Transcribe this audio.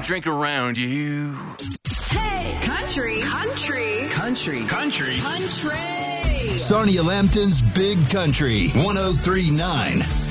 drink around you. Hey, country. Sarnia Lambton's Big Country 103.9.